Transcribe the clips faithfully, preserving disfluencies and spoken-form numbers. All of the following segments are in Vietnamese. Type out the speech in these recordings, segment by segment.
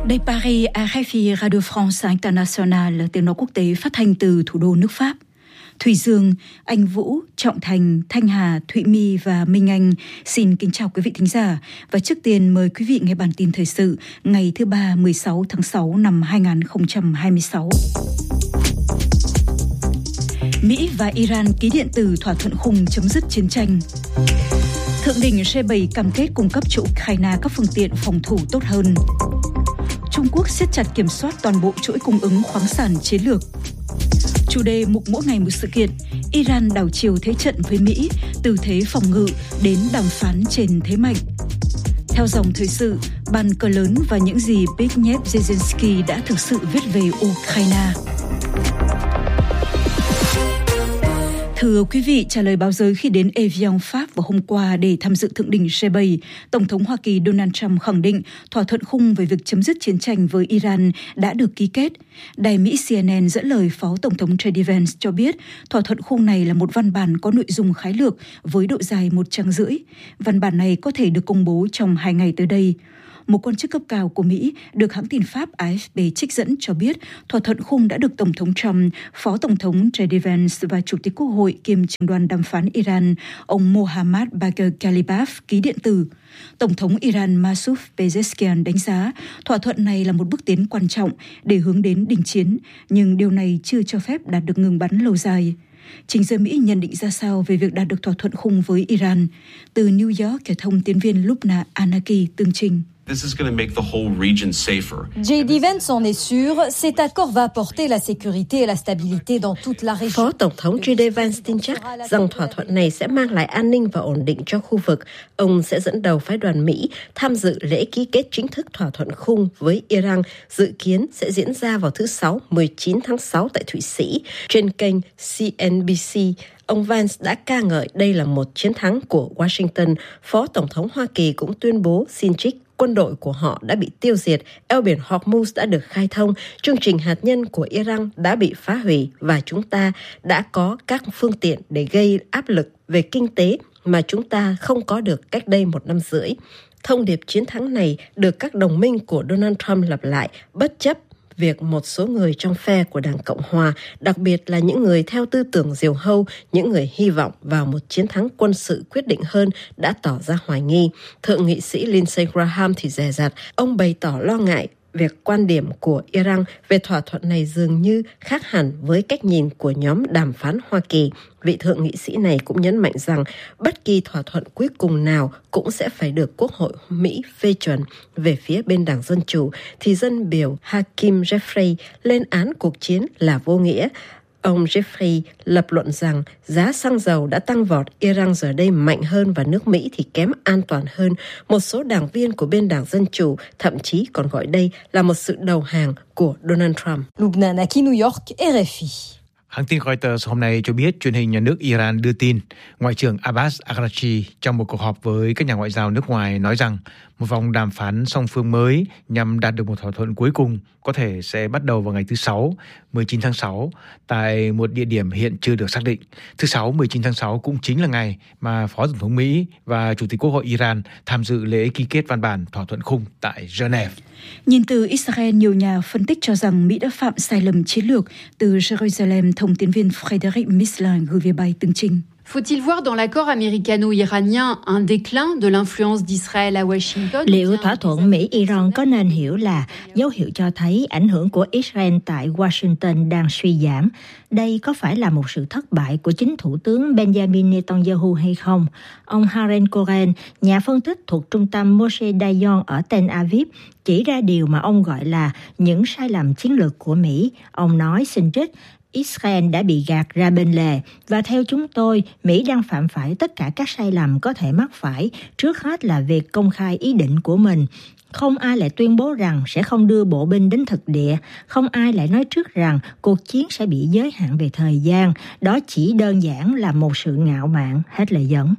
Đây Paris, R F I Radio France International, tiếng nói quốc tế phát thanh từ thủ đô nước Pháp. Thùy Dương, Anh Vũ, Trọng Thành, Thanh Hà, Thụy My và Minh Anh xin kính chào quý vị thính giả. Và trước tiên mời quý vị nghe bản tin thời sự ngày thứ ba mười sáu tháng sáu năm hai nghìn không trăm hai mươi sáu. Mỹ và Iran ký điện tử thỏa thuận khung chấm dứt chiến tranh. Thượng đỉnh G bảy cam kết cung cấp cho Ukraine các phương tiện phòng thủ tốt hơn. Trung Quốc siết chặt kiểm soát toàn bộ chuỗi cung ứng khoáng sản chiến lược. Chủ đề mục mỗi ngày một sự kiện, Iran đảo chiều thế trận với Mỹ, từ thế phòng ngự đến đàm phán trên thế mạnh. Theo dòng thời sự, bàn cờ lớn và những gì Zbigniew Brzezinski đã thực sự viết về Ukraine. Thưa quý vị, trả lời báo giới khi đến Evian, Pháp vào hôm qua để tham dự thượng đỉnh G bảy, Tổng thống Hoa Kỳ Donald Trump khẳng định thỏa thuận khung về việc chấm dứt chiến tranh với Iran đã được ký kết. Đài Mỹ C N N dẫn lời Phó Tổng thống J D Vance cho biết thỏa thuận khung này là một văn bản có nội dung khái lược với độ dài một trang rưỡi. Văn bản này có thể được công bố trong hai ngày tới đây. Một quan chức cấp cao của Mỹ được hãng tin Pháp A F P trích dẫn cho biết thỏa thuận khung đã được Tổng thống Trump, Phó Tổng thống J D Vance và Chủ tịch Quốc hội kiêm trưởng đoàn đàm phán Iran, ông Mohammad Bagher Ghalibaf ký điện tử. Tổng thống Iran Masoud Pezeshkian đánh giá thỏa thuận này là một bước tiến quan trọng để hướng đến đình chiến, nhưng điều này chưa cho phép đạt được ngừng bắn lâu dài. Chính giới Mỹ nhận định ra sao về việc đạt được thỏa thuận khung với Iran? Từ New York, thông tin viên Lubna Anaki tường trình. J D Vance en est sûr, cet accord va apporter la sécurité et la stabilité dans toute la région. Phó Tổng thống J D Vance tin chắc rằng thỏa thuận này sẽ mang lại an ninh và ổn định cho khu vực. Ông sẽ dẫn đầu phái đoàn Mỹ tham dự lễ ký kết chính thức thỏa thuận khung với Iran, dự kiến sẽ diễn ra vào thứ Sáu, mười chín tháng sáu tại Thụy Sĩ. Trên kênh C N B C, ông Vance đã ca ngợi đây là một chiến thắng của Washington. Phó Tổng thống Hoa Kỳ cũng tuyên bố xin trích quân đội của họ đã bị tiêu diệt, eo biển Hormuz đã được khai thông, chương trình hạt nhân của Iran đã bị phá hủy và chúng ta đã có các phương tiện để gây áp lực về kinh tế mà chúng ta không có được cách đây một năm rưỡi. Thông điệp chiến thắng này được các đồng minh của Donald Trump lặp lại, bất chấp việc một số người trong phe của Đảng Cộng Hòa, đặc biệt là những người theo tư tưởng diều hâu, những người hy vọng vào một chiến thắng quân sự quyết định hơn, đã tỏ ra hoài nghi. Thượng nghị sĩ Lindsey Graham thì dè dặt, ông bày tỏ lo ngại việc quan điểm của Iran về thỏa thuận này dường như khác hẳn với cách nhìn của nhóm đàm phán Hoa Kỳ. Vị thượng nghị sĩ này cũng nhấn mạnh rằng bất kỳ thỏa thuận cuối cùng nào cũng sẽ phải được Quốc hội Mỹ phê chuẩn. Về phía bên Đảng Dân Chủ thì dân biểu Hakeem Jeffrey lên án cuộc chiến là vô nghĩa. Ông Jeffrey lập luận rằng giá xăng dầu đã tăng vọt, Iran giờ đây mạnh hơn và nước Mỹ thì kém an toàn hơn. Một số đảng viên của bên Đảng Dân Chủ thậm chí còn gọi đây là một sự đầu hàng của Donald Trump. Lubna Anaki, New York, R F I. Hãng tin Reuters hôm nay cho biết truyền hình nhà nước Iran đưa tin Ngoại trưởng Abbas Araghchi trong một cuộc họp với các nhà ngoại giao nước ngoài nói rằng một vòng đàm phán song phương mới nhằm đạt được một thỏa thuận cuối cùng có thể sẽ bắt đầu vào ngày thứ Sáu, mười chín tháng sáu, tại một địa điểm hiện chưa được xác định. Thứ Sáu, mười chín tháng sáu cũng chính là ngày mà Phó Tổng thống Mỹ và Chủ tịch Quốc hội Iran tham dự lễ ký kết văn bản thỏa thuận khung tại Geneva. Nhìn từ Israel, nhiều nhà phân tích cho rằng Mỹ đã phạm sai lầm chiến lược. Từ Jerusalem, thông tin viên Frédéric Mislin gửi về bài tường trình. Faut-il voir dans l'accord américano-iranien un déclin de l'influence d'Israël à Washington? Liệu thỏa thuận Mỹ-Iran có nên hiểu là dấu hiệu cho thấy ảnh hưởng của Israel tại Washington đang suy giảm? Đây có phải là một sự thất bại của chính Thủ tướng Benjamin Netanyahu hay không? Ông Haren Cohen, nhà phân tích thuộc trung tâm Moshe Dayan ở Tel Aviv, chỉ ra điều mà ông gọi là những sai lầm chiến lược của Mỹ. Ông nói xin trích, Israel đã bị gạt ra bên lề và theo chúng tôi, Mỹ đang phạm phải tất cả các sai lầm có thể mắc phải, trước hết là việc công khai ý định của mình. Không ai lại tuyên bố rằng sẽ không đưa bộ binh đến thực địa, không ai lại nói trước rằng cuộc chiến sẽ bị giới hạn về thời gian, đó chỉ đơn giản là một sự ngạo mạn, hết lời dẫn.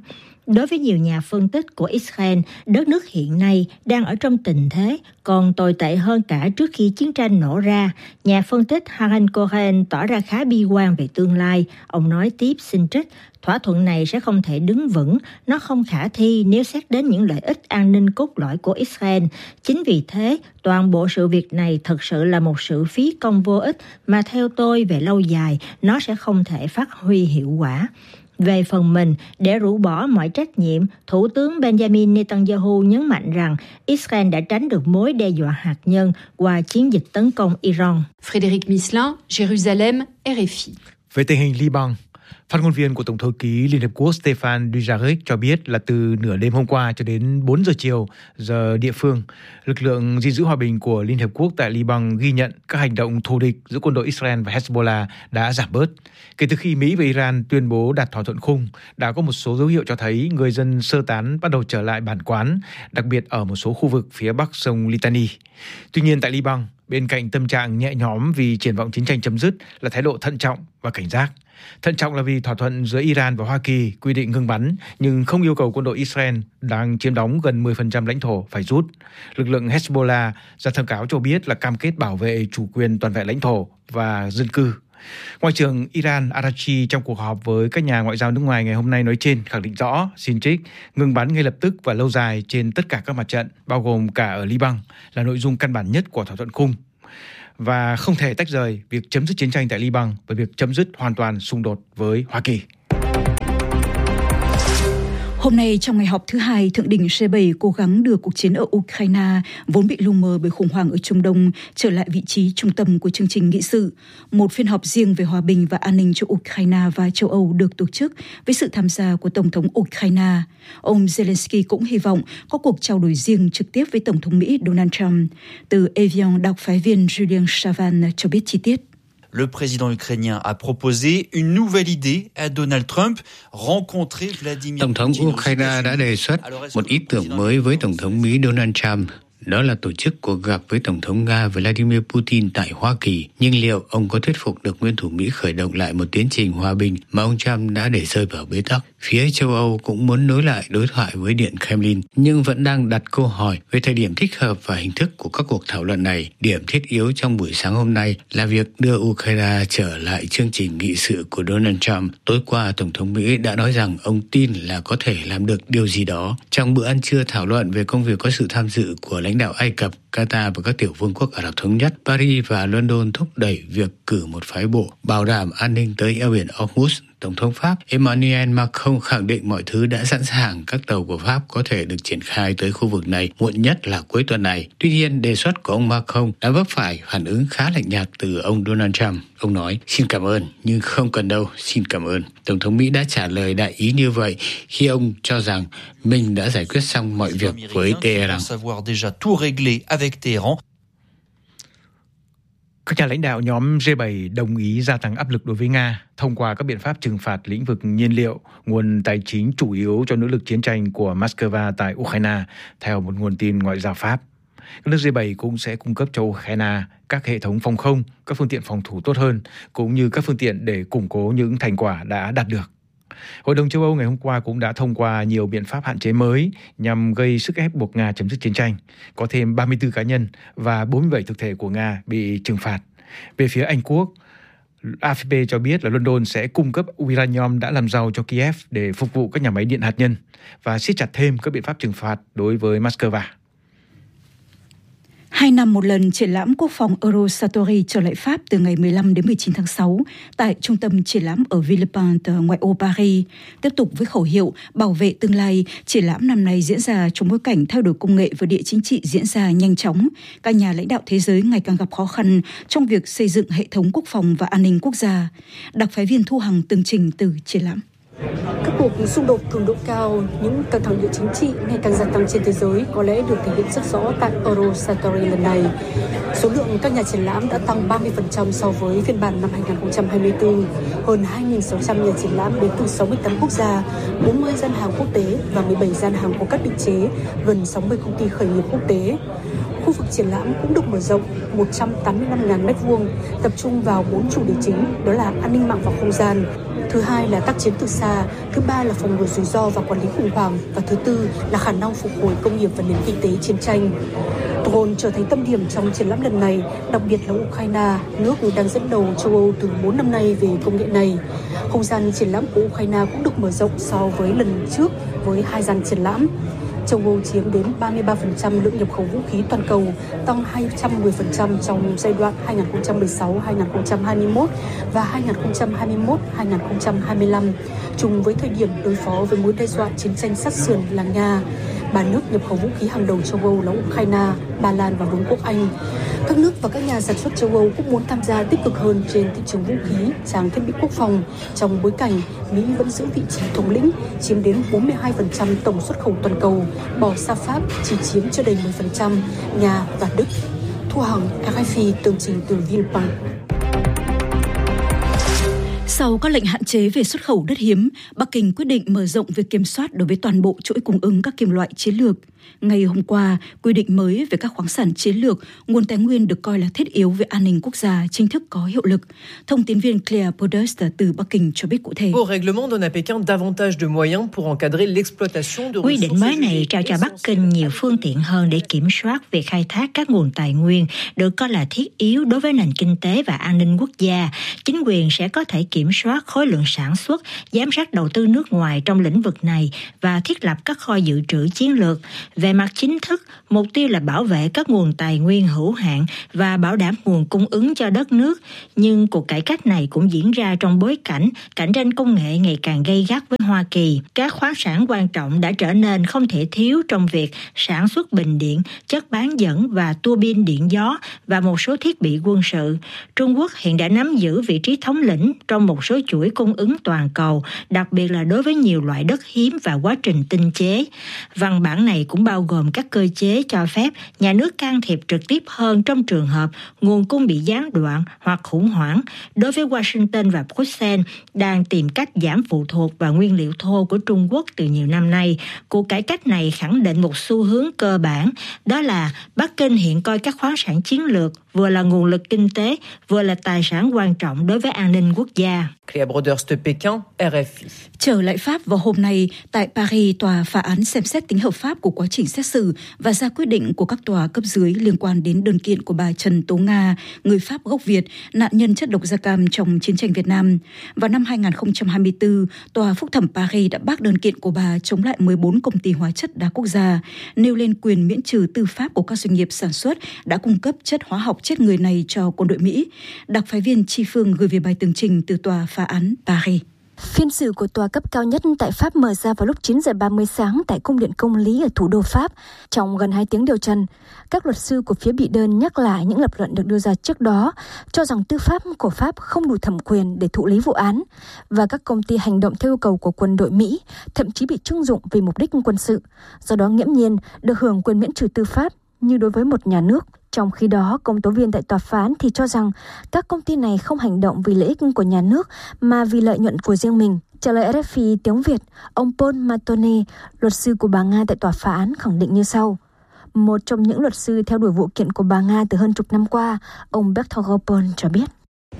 Đối với nhiều nhà phân tích của Israel, đất nước hiện nay đang ở trong tình thế còn tồi tệ hơn cả trước khi chiến tranh nổ ra. Nhà phân tích Haran Cohen tỏ ra khá bi quan về tương lai. Ông nói tiếp, xin trích, thỏa thuận này sẽ không thể đứng vững, nó không khả thi nếu xét đến những lợi ích an ninh cốt lõi của Israel. Chính vì thế, toàn bộ sự việc này thật sự là một sự phí công vô ích mà theo tôi về lâu dài, nó sẽ không thể phát huy hiệu quả. Về phần mình, để rũ bỏ mọi trách nhiệm, Thủ tướng Benjamin Netanyahu nhấn mạnh rằng Israel đã tránh được mối đe dọa hạt nhân qua chiến dịch tấn công Iran. Frédéric Misselin, Jérusalem, R F I. Về tình hình Liban, phát ngôn viên của Tổng thư ký Liên Hợp Quốc Stefan Dujarric cho biết là từ nửa đêm hôm qua cho đến bốn giờ chiều giờ địa phương, lực lượng gìn giữ hòa bình của Liên Hợp Quốc tại Liban ghi nhận các hành động thù địch giữa quân đội Israel và Hezbollah đã giảm bớt. Kể từ khi Mỹ và Iran tuyên bố đạt thỏa thuận khung, đã có một số dấu hiệu cho thấy người dân sơ tán bắt đầu trở lại bản quán, đặc biệt ở một số khu vực phía bắc sông Litani. Tuy nhiên tại Liban, bên cạnh tâm trạng nhẹ nhõm vì triển vọng chiến tranh chấm dứt là thái độ thận trọng và cảnh giác. Thận trọng là vì thỏa thuận giữa Iran và Hoa Kỳ quy định ngừng bắn nhưng không yêu cầu quân đội Israel đang chiếm đóng gần mười phần trăm lãnh thổ phải rút. Lực lượng Hezbollah ra thông cáo cho biết là cam kết bảo vệ chủ quyền toàn vẹn lãnh thổ và dân cư. Ngoại trưởng Iran Araghchi trong cuộc họp với các nhà ngoại giao nước ngoài ngày hôm nay nói trên khẳng định rõ, xin trích, ngừng bắn ngay lập tức và lâu dài trên tất cả các mặt trận, bao gồm cả ở Liban, là nội dung căn bản nhất của thỏa thuận khung và không thể tách rời việc chấm dứt chiến tranh tại Liban với việc chấm dứt hoàn toàn xung đột với Hoa Kỳ. Hôm nay, trong ngày họp thứ hai, Thượng đỉnh G bảy cố gắng đưa cuộc chiến ở Ukraine, vốn bị lu mờ bởi khủng hoảng ở Trung Đông, trở lại vị trí trung tâm của chương trình nghị sự. Một phiên họp riêng về hòa bình và an ninh cho Ukraine và châu Âu được tổ chức với sự tham gia của Tổng thống Ukraine. Ông Zelensky cũng hy vọng có cuộc trao đổi riêng trực tiếp với Tổng thống Mỹ Donald Trump. Từ Evian, đặc phái viên Julien Chavan cho biết chi tiết. Le président ukrainien a proposé une nouvelle idée à Donald Trump, rencontrer Vladimir Tổng thống Ukraine đã đề xuất một ý tưởng mới với Tổng thống Mỹ Donald Trump. Đó là tổ chức cuộc gặp với Tổng thống Nga Vladimir Putin tại Hoa Kỳ. Nhưng liệu ông có thuyết phục được nguyên thủ Mỹ khởi động lại một tiến trình hòa bình mà ông Trump đã để rơi vào bế tắc? Phía châu Âu cũng muốn nối lại đối thoại với Điện Kremlin, nhưng vẫn đang đặt câu hỏi về thời điểm thích hợp và hình thức của các cuộc thảo luận này. Điểm thiết yếu trong buổi sáng hôm nay là việc đưa Ukraine trở lại chương trình nghị sự của Donald Trump. Tối qua, Tổng thống Mỹ đã nói rằng ông tin là có thể làm được điều gì đó. Trong bữa ăn trưa thảo luận về công việc có sự tham dự của lãnh đạo Ai Cập, Qatar và các tiểu vương quốc Ả Rập Thống Nhất, Paris và London thúc đẩy việc cử một phái bộ bảo đảm an ninh tới eo biển Hormuz. Tổng thống Pháp Emmanuel Macron khẳng định mọi thứ đã sẵn sàng, các tàu của Pháp có thể được triển khai tới khu vực này muộn nhất là cuối tuần này. Tuy nhiên, đề xuất của ông Macron đã vấp phải phản ứng khá lạnh nhạt từ ông Donald Trump. Ông nói, xin cảm ơn, nhưng không cần đâu, xin cảm ơn. Tổng thống Mỹ đã trả lời đại ý như vậy khi ông cho rằng mình đã giải quyết xong mọi việc với Tehran. Các nhà lãnh đạo nhóm G bảy đồng ý gia tăng áp lực đối với Nga thông qua các biện pháp trừng phạt lĩnh vực nhiên liệu, nguồn tài chính chủ yếu cho nỗ lực chiến tranh của Moscow tại Ukraine, theo một nguồn tin ngoại giao Pháp. Các nước G bảy cũng sẽ cung cấp cho Ukraine các hệ thống phòng không, các phương tiện phòng thủ tốt hơn, cũng như các phương tiện để củng cố những thành quả đã đạt được. Hội đồng châu Âu ngày hôm qua cũng đã thông qua nhiều biện pháp hạn chế mới nhằm gây sức ép buộc Nga chấm dứt chiến tranh. Có thêm ba mươi tư cá nhân và bốn mươi bảy thực thể của Nga bị trừng phạt. Về phía Anh Quốc, a ép pê cho biết là London sẽ cung cấp uranium đã làm giàu cho Kiev để phục vụ các nhà máy điện hạt nhân và siết chặt thêm các biện pháp trừng phạt đối với Moscow. Hai năm một lần, triển lãm quốc phòng Eurosatory trở lại Pháp từ ngày mười lăm đến mười chín tháng sáu tại trung tâm triển lãm ở Villepinte, ngoại ô Paris. Tiếp tục với khẩu hiệu bảo vệ tương lai, triển lãm năm nay diễn ra trong bối cảnh thay đổi công nghệ và địa chính trị diễn ra nhanh chóng. Các nhà lãnh đạo thế giới ngày càng gặp khó khăn trong việc xây dựng hệ thống quốc phòng và an ninh quốc gia. Đặc phái viên Thu Hằng tường trình từ triển lãm. Các cuộc xung đột cường độ cao, những căng thẳng địa chính trị ngày càng gia tăng trên thế giới có lẽ được thể hiện rất rõ tại Eurosatory lần này. Số lượng các nhà triển lãm đã tăng ba mươi phần trăm so với phiên bản năm hai không hai tư. Hơn hai nghìn sáu trăm nhà triển lãm đến từ sáu mươi tám quốc gia, bốn mươi gian hàng quốc tế và mười bảy gian hàng của các định chế, gần sáu mươi công ty khởi nghiệp quốc tế. Khu vực triển lãm cũng được mở rộng một trăm tám mươi lăm nghìn mét vuông, tập trung vào bốn chủ đề chính, đó là an ninh mạng và không gian, Thứ hai là tác chiến từ xa, thứ ba là phòng ngừa rủi ro và quản lý khủng hoảng, và thứ tư là khả năng phục hồi công nghiệp và nền kinh tế chiến tranh. Drone trở thành tâm điểm trong triển lãm lần này, đặc biệt là Ukraine, nước đang dẫn đầu châu Âu từ bốn năm nay về công nghệ này. Không gian triển lãm của Ukraine cũng được mở rộng so với lần trước với hai gian triển lãm. Châu Âu chiếm đến ba mươi ba phần trăm lượng nhập khẩu vũ khí toàn cầu, tăng hai trăm mười phần trăm trong giai đoạn hai nghìn không trăm mười sáu đến hai nghìn không trăm hai mươi mốt và hai nghìn không trăm hai mươi mốt đến hai nghìn không trăm hai mươi lăm, chung với thời điểm đối phó với mối đe dọa chiến tranh sát sườn là Nga. Ba nước nhập khẩu vũ khí hàng đầu châu Âu là Ukraine, Ba Lan và Vương quốc Anh. Các nước và các nhà sản xuất châu Âu cũng muốn tham gia tích cực hơn trên thị trường vũ khí, trang thiết bị quốc phòng, trong bối cảnh Mỹ vẫn giữ vị trí thống lĩnh, chiếm đến bốn mươi hai phần trăm tổng xuất khẩu toàn cầu, bỏ xa Pháp chỉ chiếm chưa đầy mười phần trăm, Nga và Đức. Thu Hằng, rờ ép i, tường trình từ Vinpeng. Sau các lệnh hạn chế về xuất khẩu đất hiếm, Bắc Kinh quyết định mở rộng việc kiểm soát đối với toàn bộ chuỗi cung ứng các kim loại chiến lược. Ngày hôm qua, quy định mới về các khoáng sản chiến lược, nguồn tài nguyên được coi là thiết yếu về an ninh quốc gia chính thức có hiệu lực. Thông tin viên Claire Podest từ Bắc Kinh cho biết cụ thể. Quy định mới này trao cho Bắc Kinh nhiều phương tiện hơn để kiểm soát việc khai thác các nguồn tài nguyên được coi là thiết yếu đối với nền kinh tế và an ninh quốc gia. Chính quyền sẽ có thể kiểm soát khối lượng sản xuất, giám sát đầu tư nước ngoài trong lĩnh vực này và thiết lập các kho dự trữ chiến lược. Về mặt chính thức, mục tiêu là bảo vệ các nguồn tài nguyên hữu hạn và bảo đảm nguồn cung ứng cho đất nước. Nhưng cuộc cải cách này cũng diễn ra trong bối cảnh cạnh tranh công nghệ ngày càng gay gắt với Hoa Kỳ. Các khoáng sản quan trọng đã trở nên không thể thiếu trong việc sản xuất bình điện, chất bán dẫn và tua bin điện gió và một số thiết bị quân sự. Trung Quốc hiện đã nắm giữ vị trí thống lĩnh trong một số chuỗi cung ứng toàn cầu, đặc biệt là đối với nhiều loại đất hiếm và quá trình tinh chế. Văn bản này cũng bao gồm các cơ chế cho phép nhà nước can thiệp trực tiếp hơn trong trường hợp nguồn cung bị gián đoạn hoặc khủng hoảng. Đối với Washington và Bruxelles đang tìm cách giảm phụ thuộc vào nguyên liệu thô của Trung Quốc từ nhiều năm nay, cuộc cải cách này khẳng định một xu hướng cơ bản, đó là Bắc Kinh hiện coi các khoáng sản chiến lược vừa là nguồn lực kinh tế, vừa là tài sản quan trọng đối với an ninh quốc gia. Trở lại Pháp vào hôm nay, tại Paris, tòa phá án xem xét tính hợp pháp của quá trình xét xử và ra quyết định của các tòa cấp dưới liên quan đến đơn kiện của bà Trần Tố Nga, người Pháp gốc Việt, nạn nhân chất độc da cam trong chiến tranh Việt Nam. Vào năm hai nghìn không trăm hai mươi tư, tòa phúc thẩm Paris đã bác đơn kiện của bà chống lại mười bốn công ty hóa chất đa quốc gia, nêu lên quyền miễn trừ tư pháp của các doanh nghiệp sản xuất đã cung cấp chất hóa học chết người này cho quân đội Mỹ. Đặc phái viên Chi Phương gửi về bài tường trình từ tòa phá án Paris. Phiên xử của tòa cấp cao nhất tại Pháp mở ra vào lúc chín giờ ba mươi sáng tại Cung điện Công lý ở thủ đô Pháp. Trong gần hai tiếng điều trần, các luật sư của phía bị đơn nhắc lại những lập luận được đưa ra trước đó, cho rằng tư pháp của Pháp không đủ thẩm quyền để thụ lý vụ án, và các công ty hành động theo yêu cầu của quân đội Mỹ, thậm chí bị trưng dụng vì mục đích quân sự, do đó nghiễm nhiên được hưởng quyền miễn trừ tư pháp như đối với một nhà nước. Trong khi đó, công tố viên tại tòa phán thì cho rằng các công ty này không hành động vì lợi ích của nhà nước mà vì lợi nhuận của riêng mình. Trả lời rờ ép i tiếng Việt, ông Paul Matone, luật sư của bà Nga tại tòa phá án khẳng định như sau. Một trong những luật sư theo đuổi vụ kiện của bà Nga từ hơn chục năm qua, ông Bertrand Rapon cho biết.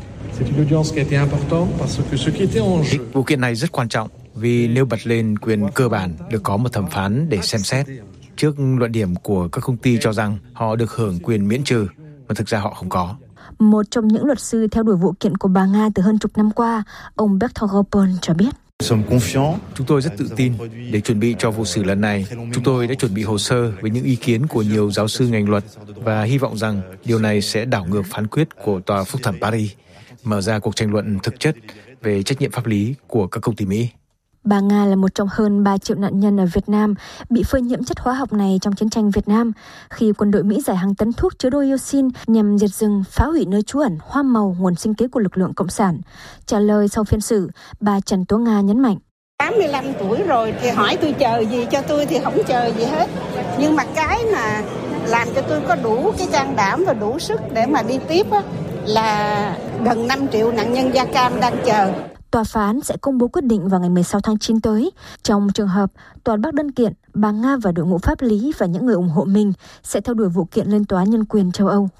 Vụ kiện này rất quan trọng vì nêu bật lên quyền cơ bản được có một thẩm phán để xem xét. Trước luận điểm của các công ty cho rằng họ được hưởng quyền miễn trừ, mà thực ra họ không có. Một trong những luật sư theo đuổi vụ kiện của bà Nga từ hơn chục năm qua, ông Bertrand Rapon cho biết. Chúng tôi rất tự tin để chuẩn bị cho vụ xử lần này. Chúng tôi đã chuẩn bị hồ sơ với những ý kiến của nhiều giáo sư ngành luật và hy vọng rằng điều này sẽ đảo ngược phán quyết của tòa phúc thẩm Paris, mở ra cuộc tranh luận thực chất về trách nhiệm pháp lý của các công ty Mỹ. Bà Nga là một trong hơn ba triệu nạn nhân ở Việt Nam bị phơi nhiễm chất hóa học này trong chiến tranh Việt Nam, khi quân đội Mỹ giải hàng tấn thuốc chứa dioxin nhằm diệt rừng, phá hủy nơi trú ẩn, hoa màu, nguồn sinh kế của lực lượng Cộng sản. Trả lời sau phiên xử, bà Trần Tố Nga nhấn mạnh. tám mươi lăm tuổi rồi thì hỏi tôi chờ gì, cho tôi thì không chờ gì hết. Nhưng mà cái mà làm cho tôi có đủ cái can đảm và đủ sức để mà đi tiếp á, là gần năm triệu nạn nhân da cam đang chờ. Tòa phán sẽ công bố quyết định vào ngày mười sáu tháng chín tới. Trong trường hợp tòa bác đơn kiện, bà Nga và đội ngũ pháp lý và những người ủng hộ mình sẽ theo đuổi vụ kiện lên Tòa án Nhân quyền châu Âu.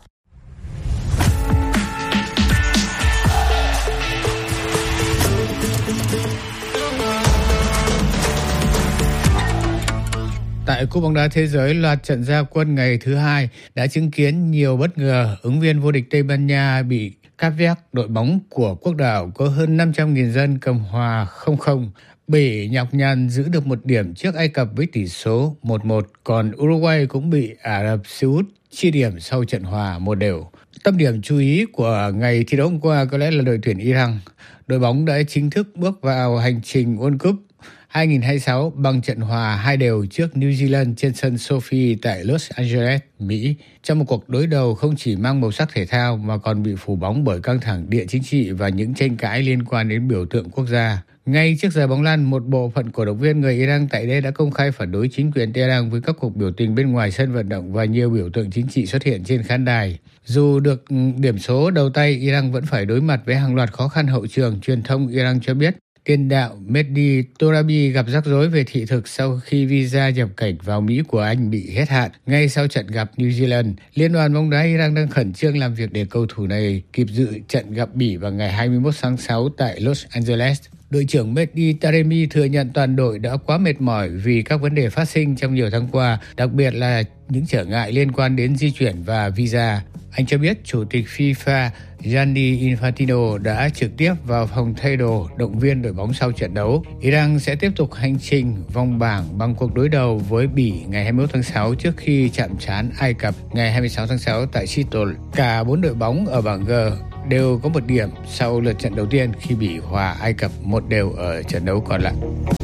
Tại Cúp bóng đá thế giới, loạt trận ra quân ngày thứ hai đã chứng kiến nhiều bất ngờ. Ứng viên vô địch Tây Ban Nha bị cáp vét, đội bóng của quốc đảo có hơn năm trăm nghìn dân cầm hòa không không. Bỉ nhọc nhằn giữ được một điểm trước Ai Cập với tỷ số một một, còn Uruguay cũng bị Ả Rập Xê Út chia điểm sau trận hòa một đều. Tâm điểm chú ý của ngày thi đấu hôm qua có lẽ là đội tuyển Iran. Đội bóng đã chính thức bước vào hành trình World Cup hai không hai sáu bằng trận hòa hai đều trước New Zealand trên sân Sophie tại Los Angeles, Mỹ. Trong một cuộc đối đầu không chỉ mang màu sắc thể thao mà còn bị phủ bóng bởi căng thẳng địa chính trị và những tranh cãi liên quan đến biểu tượng quốc gia. Ngay trước giờ bóng lăn, một bộ phận cổ động viên người Iran tại đây đã công khai phản đối chính quyền Tehran với các cuộc biểu tình bên ngoài sân vận động và nhiều biểu tượng chính trị xuất hiện trên khán đài. Dù được điểm số đầu tay, Iran vẫn phải đối mặt với hàng loạt khó khăn hậu trường. Truyền thông Iran cho biết tiền đạo Mehdi Torabi gặp rắc rối về thị thực sau khi visa nhập cảnh vào Mỹ của anh bị hết hạn ngay sau trận gặp New Zealand. Liên đoàn bóng đá Iran đang khẩn trương làm việc để cầu thủ này kịp dự trận gặp Bỉ vào ngày hai mươi mốt tháng sáu tại Los Angeles. Đội trưởng Mehdi Taremi thừa nhận toàn đội đã quá mệt mỏi vì các vấn đề phát sinh trong nhiều tháng qua, đặc biệt là những trở ngại liên quan đến di chuyển và visa. Anh cho biết Chủ tịch FIFA Gianni Infantino đã trực tiếp vào phòng thay đồ động viên đội bóng sau trận đấu. Iran sẽ tiếp tục hành trình vòng bảng bằng cuộc đối đầu với Bỉ ngày hai mươi mốt tháng sáu trước khi chạm trán Ai Cập ngày hai mươi sáu tháng sáu tại Seattle. Cả bốn đội bóng ở bảng G đều có một điểm sau lượt trận đầu tiên khi Bỉ hòa Ai Cập một đều ở trận đấu còn lại.